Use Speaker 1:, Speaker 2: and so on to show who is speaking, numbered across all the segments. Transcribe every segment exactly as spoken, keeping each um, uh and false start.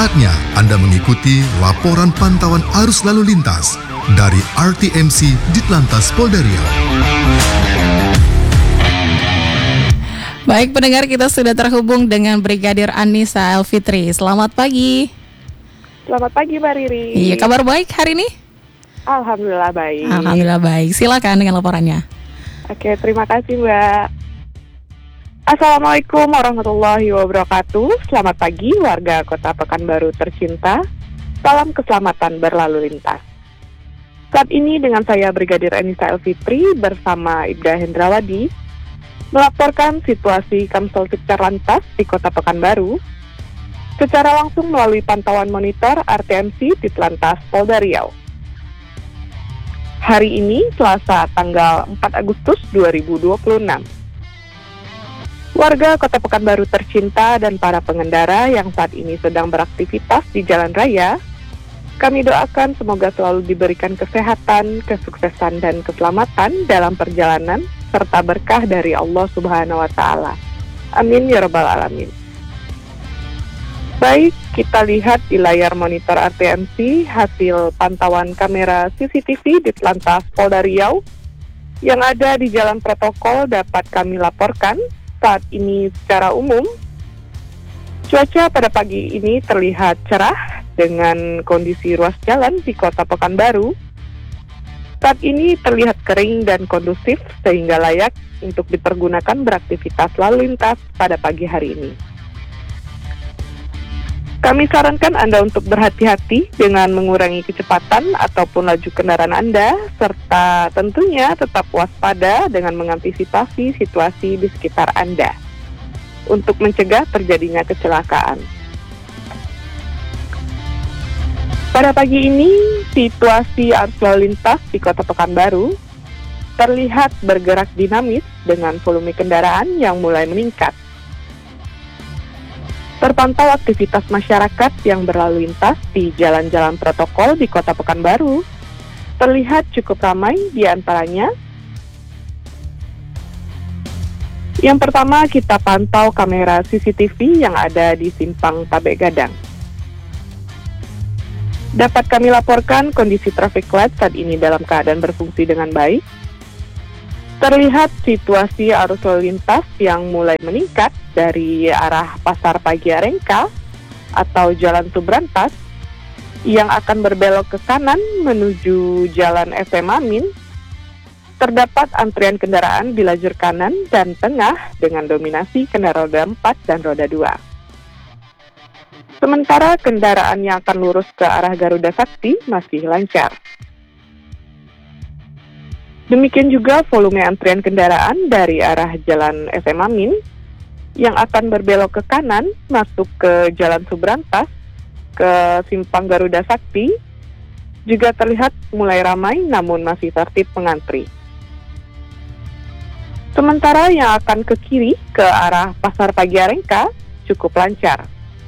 Speaker 1: Saatnya Anda mengikuti laporan pantauan arus lalu lintas dari R T M C Ditlantas Polda Riau.
Speaker 2: Baik pendengar, kita sudah terhubung dengan Brigadir Annisa Elfitri. Selamat pagi.
Speaker 3: Selamat pagi Mbak Riri.
Speaker 2: Iya, kabar baik hari ini?
Speaker 3: Alhamdulillah baik.
Speaker 2: Alhamdulillah baik. Silakan dengan laporannya.
Speaker 3: Oke, terima kasih Mbak. Assalamualaikum warahmatullahi wabarakatuh. Selamat pagi warga Kota Pekanbaru tercinta. Salam keselamatan berlalu lintas. Saat ini dengan saya Brigadir Annisa Elfitri bersama Ibda Hendrawadi melaporkan situasi Kamsel Secar Lantas di Kota Pekanbaru secara langsung melalui pantauan monitor R T M C Ditlantas Polda Riau. Hari ini Selasa tanggal empat Agustus dua ribu dua puluh enam. Warga Kota Pekanbaru tercinta dan para pengendara yang saat ini sedang beraktivitas di jalan raya, kami doakan semoga selalu diberikan kesehatan, kesuksesan, dan keselamatan dalam perjalanan, serta berkah dari Allah Subhanahu wa Ta'ala. Amin ya Rabbal Alamin. Baik, kita lihat di layar monitor R T M C hasil pantauan kamera C C T V di Ditlantas Polda Riau yang ada di jalan protokol dapat kami laporkan. Saat ini secara umum, cuaca pada pagi ini terlihat cerah dengan kondisi ruas jalan di Kota Pekanbaru. Saat ini terlihat kering dan kondusif sehingga layak untuk dipergunakan beraktivitas lalu lintas pada pagi hari ini. Kami sarankan Anda untuk berhati-hati dengan mengurangi kecepatan ataupun laju kendaraan Anda, serta tentunya tetap waspada dengan mengantisipasi situasi di sekitar Anda untuk mencegah terjadinya kecelakaan. Pada pagi ini, situasi arus lalu lintas di Kota Pekanbaru terlihat bergerak dinamis dengan volume kendaraan yang mulai meningkat. Terpantau aktivitas masyarakat yang berlalu lintas di jalan-jalan protokol di Kota Pekanbaru terlihat cukup ramai, di antaranya yang pertama kita pantau kamera C C T V yang ada di Simpang Tabek Gadang. Dapat kami laporkan kondisi traffic light saat ini dalam keadaan berfungsi dengan baik. Terlihat situasi arus lalu lintas yang mulai meningkat dari arah Pasar Pagi Arengka atau Jalan Subrantas yang akan berbelok ke kanan menuju Jalan S M Amin. Terdapat antrian kendaraan di lajur kanan dan tengah dengan dominasi kendaraan roda empat dan roda dua. Sementara kendaraan yang akan lurus ke arah Garuda Sakti masih lancar. Demikian juga volume antrian kendaraan dari arah Jalan S M Amin yang akan berbelok ke kanan masuk ke Jalan Subrantas ke Simpang Garuda Sakti juga terlihat mulai ramai namun masih tertib mengantri. Sementara yang akan ke kiri ke arah Pasar Pagi Arengka cukup lancar.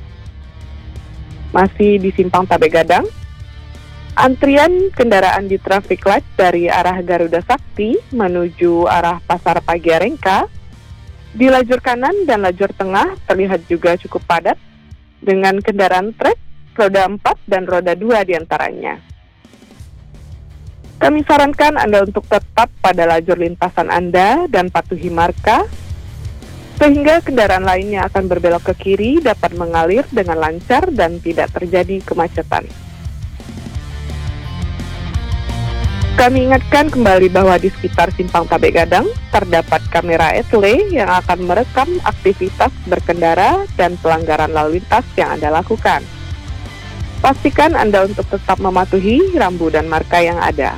Speaker 3: Masih di Simpang Tabek Gadang, antrian kendaraan di traffic light dari arah Garuda Sakti menuju arah Pasar Pagi Arengka di lajur kanan dan lajur tengah terlihat juga cukup padat dengan kendaraan trek, roda empat dan roda dua diantaranya. Kami sarankan Anda untuk tetap pada lajur lintasan Anda dan patuhi marka sehingga kendaraan lainnya akan berbelok ke kiri dapat mengalir dengan lancar dan tidak terjadi kemacetan. Kami ingatkan kembali bahwa di sekitar Simpang Tabek Gadang terdapat kamera etle yang akan merekam aktivitas berkendara dan pelanggaran lalu lintas yang Anda lakukan. Pastikan Anda untuk tetap mematuhi rambu dan marka yang ada.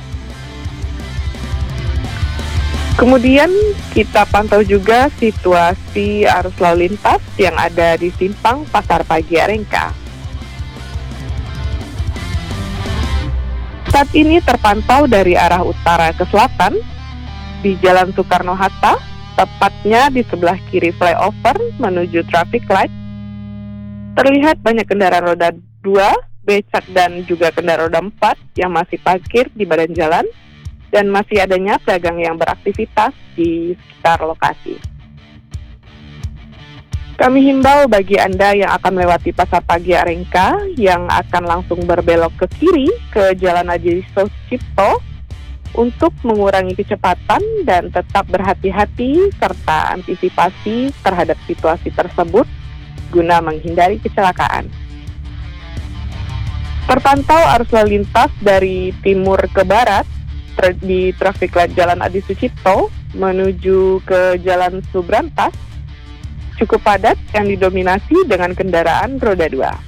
Speaker 3: Kemudian kita pantau juga situasi arus lalu lintas yang ada di Simpang Pasar Pagi Arengka. Saat ini terpantau dari arah utara ke selatan di Jalan Soekarno-Hatta, tepatnya di sebelah kiri flyover menuju traffic light. Terlihat banyak kendaraan roda dua, becak dan juga kendaraan roda empat yang masih parkir di badan jalan dan masih adanya pedagang yang beraktivitas di sekitar lokasi. Kami himbau bagi Anda yang akan melewati Pasar Pagi Arengka yang akan langsung berbelok ke kiri ke Jalan Adi Sucipto untuk mengurangi kecepatan dan tetap berhati-hati serta antisipasi terhadap situasi tersebut guna menghindari kecelakaan. Terpantau arus lalu lintas dari timur ke barat tra- di traffic light Jalan Adi Sucipto menuju ke Jalan Subrantas cukup padat yang didominasi dengan kendaraan roda dua.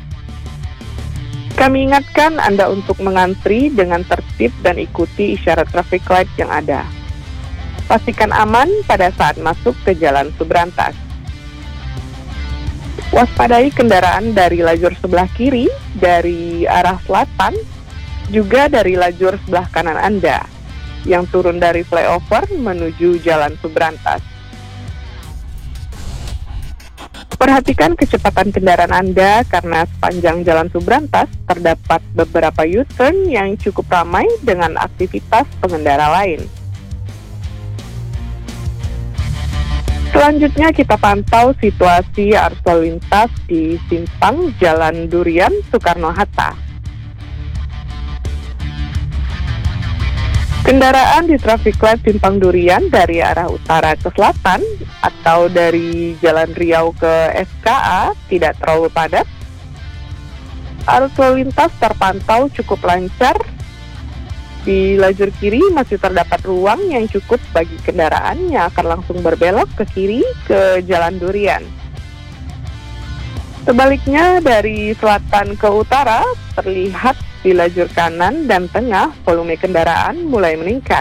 Speaker 3: Kami ingatkan Anda untuk mengantri dengan tertib dan ikuti isyarat traffic light yang ada. Pastikan aman pada saat masuk ke Jalan Subrantas. Waspadai kendaraan dari lajur sebelah kiri, dari arah selatan, juga dari lajur sebelah kanan Anda, yang turun dari flyover menuju Jalan Subrantas. Perhatikan kecepatan kendaraan Anda karena sepanjang Jalan Subrantas terdapat beberapa U-turn yang cukup ramai dengan aktivitas pengendara lain. Selanjutnya kita pantau situasi arus lalu lintas di simpang Jalan Durian Soekarno-Hatta. Kendaraan di traffic light simpang Durian dari arah utara ke selatan atau dari Jalan Riau ke S K A tidak terlalu padat. Arus lalu lintas terpantau cukup lancar. Di lajur kiri masih terdapat ruang yang cukup bagi kendaraan yang akan langsung berbelok ke kiri ke Jalan Durian. Sebaliknya dari selatan ke utara terlihat di lajur kanan dan tengah volume kendaraan mulai meningkat.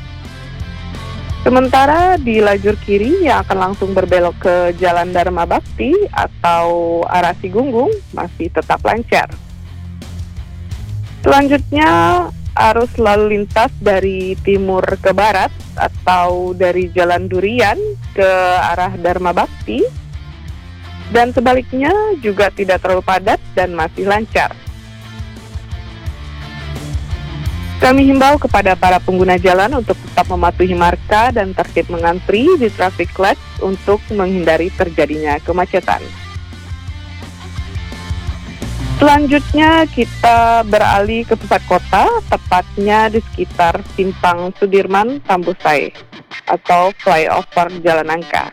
Speaker 3: Sementara di lajur kiri yang akan langsung berbelok ke Jalan Dharma Bakti atau arah Sigunggung masih tetap lancar. Selanjutnya arus lalu lintas dari timur ke barat atau dari Jalan Durian ke arah Dharma Bakti dan sebaliknya juga tidak terlalu padat dan masih lancar. Kami himbau kepada para pengguna jalan untuk tetap mematuhi marka dan tertib mengantri di traffic light untuk menghindari terjadinya kemacetan. Selanjutnya kita beralih ke pusat kota, tepatnya di sekitar Simpang Sudirman Tambusai atau flyover Jalan Nangka.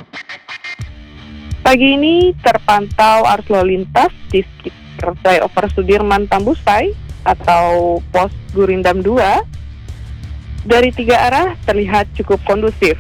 Speaker 3: Pagi ini terpantau arus lalu lintas di sekitar flyover Sudirman Tambusai atau pos Gurindam dua dari tiga arah terlihat cukup kondusif.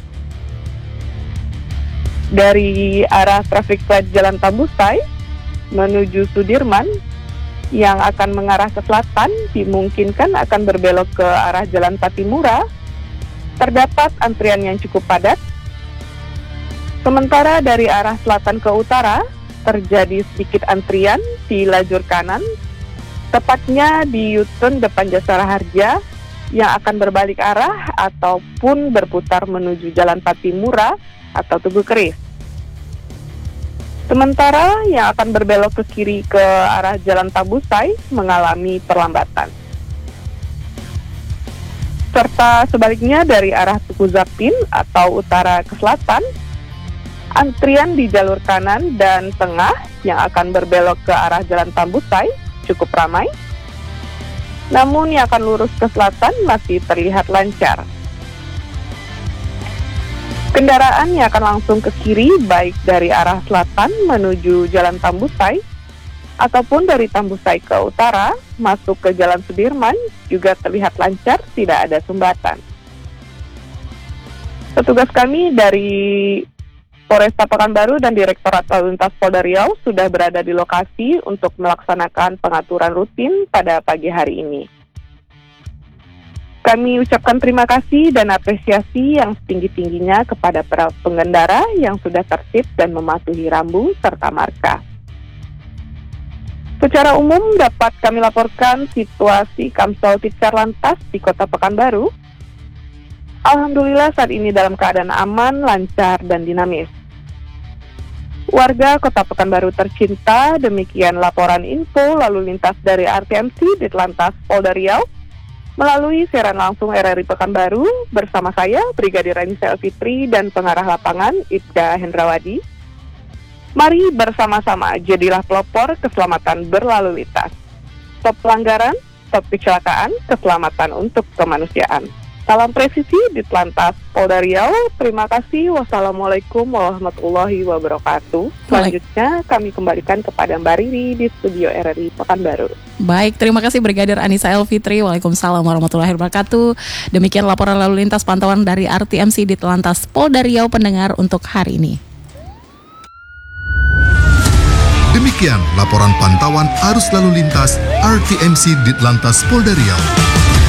Speaker 3: Dari arah traffic light Jalan Tambusai menuju Sudirman yang akan mengarah ke selatan dimungkinkan akan berbelok ke arah Jalan Patimura, terdapat antrian yang cukup padat. Sementara dari arah selatan ke utara terjadi sedikit antrian di lajur kanan, tepatnya di U-turn depan Jasara Harja yang akan berbalik arah ataupun berputar menuju Jalan Patimura atau Tugu Keris. Sementara yang akan berbelok ke kiri ke arah Jalan Tambusai mengalami perlambatan. Serta sebaliknya dari arah Tugu Zapin atau utara ke selatan, antrian di jalur kanan dan tengah yang akan berbelok ke arah Jalan Tambusai cukup ramai, namun yang akan lurus ke selatan masih terlihat lancar. Kendaraan yang akan langsung ke kiri baik dari arah selatan menuju Jalan Tambusai ataupun dari Tambusai ke utara masuk ke Jalan Sudirman juga terlihat lancar, tidak ada sumbatan. Petugas kami dari Polresta Pekanbaru dan Direktorat Lalu Lintas Polda Riau sudah berada di lokasi untuk melaksanakan pengaturan rutin pada pagi hari ini. Kami ucapkan terima kasih dan apresiasi yang setinggi-tingginya kepada para pengendara yang sudah tertib dan mematuhi rambu serta marka. Secara umum dapat kami laporkan situasi Kamsel Titkar Lantas di Kota Pekanbaru. Alhamdulillah saat ini dalam keadaan aman, lancar, dan dinamis. Warga Kota Pekanbaru tercinta, demikian laporan info lalu lintas dari R T M C Ditlantas Polda Riau melalui siaran langsung R R I Pekanbaru bersama saya Brigadir Anissa Elfitri dan pengarah lapangan Ibda Hendrawadi. Mari bersama-sama jadilah pelopor keselamatan berlalu lintas. Stop pelanggaran, stop kecelakaan, keselamatan untuk kemanusiaan. Salam presisi Ditlantas Polda Riau. Terima kasih. Wassalamualaikum warahmatullahi wabarakatuh. Selanjutnya kami kembalikan kepada Mbak Riri di studio R R I Pekanbaru.
Speaker 2: Baik, terima kasih Brigadir Anissa Elfitri. Waalaikumsalam warahmatullahi wabarakatuh. Demikian laporan lalu lintas pantauan dari R T M C Ditlantas Polda Riau pendengar untuk hari ini.
Speaker 1: Demikian laporan pantauan arus lalu lintas R T M C Ditlantas Polda Riau.